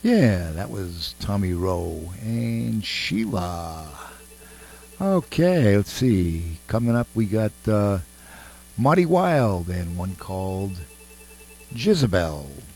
Yeah, that was Tommy Rowe and Sheila. Okay, let's see. Coming up, we got Marty Wilde and one called Jezebel.